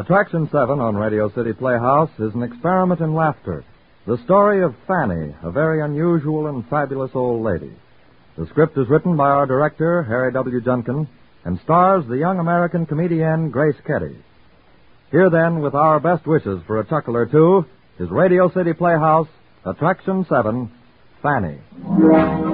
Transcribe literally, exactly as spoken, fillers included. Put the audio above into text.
Attraction seven on Radio City Playhouse is an experiment in laughter. The story of Fanny, a very unusual and fabulous old lady. The script is written by our director, Harry W. Junkin, and stars the young American comedienne Grace Kelly. Here then, with our best wishes for a chuckle or two, is Radio City Playhouse, Attraction seven, Fanny.